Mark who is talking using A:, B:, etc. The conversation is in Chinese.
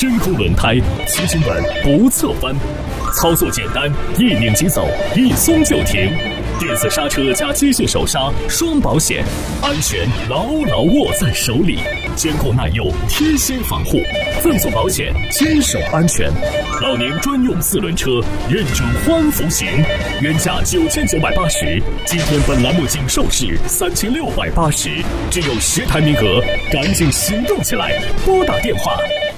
A: 真空轮胎，骑行稳不侧翻，操作简单，一拧即走，一松就停。电子刹车加机械手刹，双保险，安全牢牢握在手里，坚固耐用，贴心防护，赠送保险，坚守安全。老年专用4轮车，认准欢福行，原价9980，今天本栏目仅售市3680，只有10台名额，赶紧行动起来，拨打电话